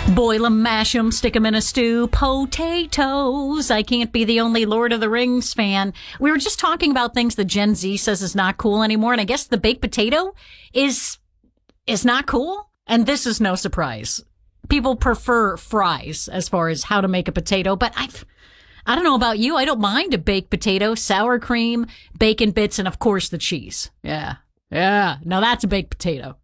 Boil 'em, mash 'em, stick 'em in a stew. Potatoes. I can't be the only Lord of the Rings fan. We were just talking about things that Gen Z says is not cool anymore, and I guess the baked potato is not cool. And this is no surprise. People prefer fries as far as how to make a potato, but I don't know about you. I don't mind a baked potato, sour cream, bacon bits, and of course the cheese. Yeah. Now that's a baked potato.